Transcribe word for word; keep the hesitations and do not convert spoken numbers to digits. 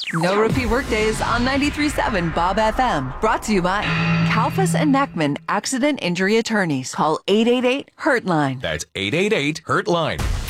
No repeat workdays on ninety-three point seven Bob F M. Brought to you by Kalfas and Neckman Accident Injury Attorneys. Call eight eight eight, hurt line. That's eight eight eight, hurt line.